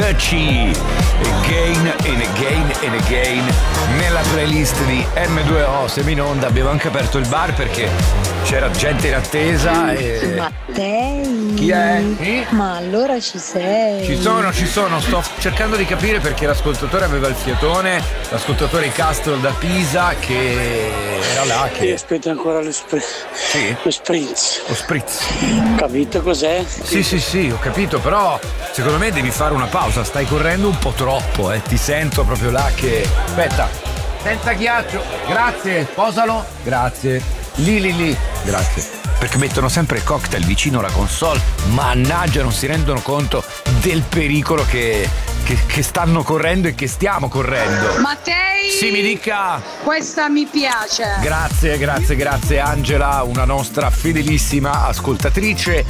Versace, Again and Again and Again, nella playlist di M2O. Siamo in onda, abbiamo anche aperto il bar perché c'era gente in attesa e... Mattei. Chi è? Ma allora ci sei? Ci sono, sto cercando di capire perché l'ascoltatore aveva il fiatone, l'ascoltatore Castro da Pisa che era là che... E aspetta ancora lo spritz. Lo spritz. Capito cos'è? Sì, ho capito, però secondo me devi fare una pausa, stai correndo un po' troppo, ti sento proprio là che... Aspetta, senza ghiaccio, grazie, posalo, grazie, lì, grazie. Perché mettono sempre il cocktail vicino alla console, mannaggia, non si rendono conto del pericolo che stanno correndo e che stiamo correndo. Mattei! Sì, mi dica! Questa mi piace. Grazie Angela, una nostra fedelissima ascoltatrice.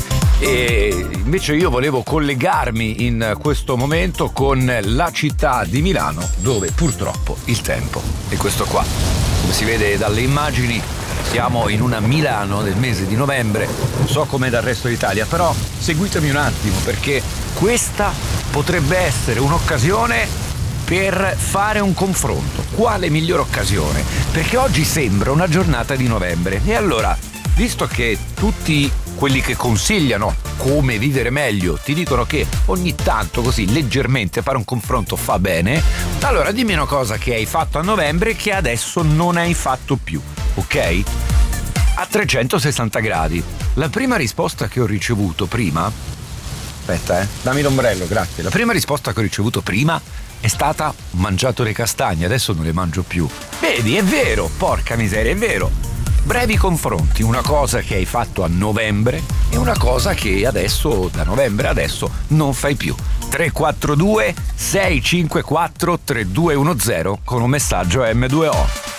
E invece io volevo collegarmi in questo momento con la città di Milano, dove purtroppo il tempo è questo qua. Come si vede dalle immagini, siamo in una Milano del mese di novembre, non so com'è dal resto d'Italia, però seguitemi un attimo perché questa potrebbe essere un'occasione per fare un confronto. Quale migliore occasione? Perché oggi sembra una giornata di novembre e allora, visto che tutti quelli che consigliano come vivere meglio ti dicono che ogni tanto così leggermente fare un confronto fa bene, allora dimmi una cosa che hai fatto a novembre che adesso non hai fatto più, ok? A 360 gradi. La prima risposta che ho ricevuto prima, aspetta dammi l'ombrello, grazie. La prima risposta che ho ricevuto prima è stata: ho mangiato le castagne, adesso non le mangio più. Vedi, è vero, porca miseria, è vero. Brevi confronti, una cosa che hai fatto a novembre e una cosa che adesso, da novembre adesso, non fai più. 342 654 3210 con un messaggio M2O.